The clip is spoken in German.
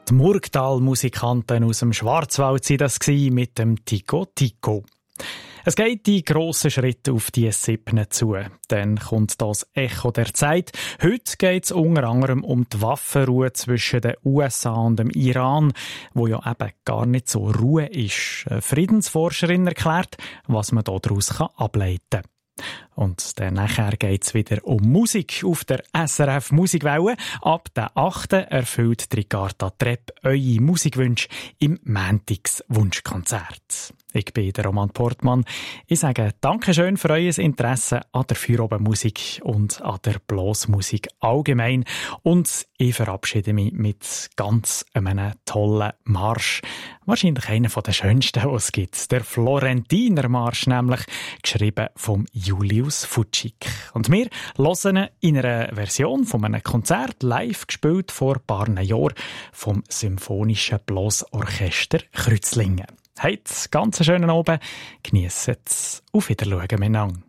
Die Murgtal-Musikanten aus dem Schwarzwald waren das mit dem Tico Tico. Es geht die grossen Schritte auf die 7 zu. Dann kommt das Echo der Zeit. Heute geht es unter anderem um die Waffenruhe zwischen den USA und dem Iran, wo ja eben gar nicht so Ruhe ist. Eine Friedensforscherin erklärt, was man daraus ableiten kann. Und dann nachher geht's wieder um Musik auf der SRF Musikwelle. Ab der 8. erfüllt Ricarda Trepp eure Musikwünsche im Montagswunschkonzert. Ich bin der Roman Portmann. Ich sage Dankeschön für euer Interesse an der Feierabendmusik und an der Blasmusik allgemein. Und ich verabschiede mich mit ganz einem tollen Marsch. Wahrscheinlich einer der schönsten, die es gibt. Der Florentiner Marsch, nämlich geschrieben vom Julius Futschig. Und wir hören in einer Version von einem Konzert live gespielt vor ein paar Jahren vom Symphonischen Blasorchester Kreuzlingen. Habt ganz schönen Abend, geniesst es, auf Wiedersehen miteinander.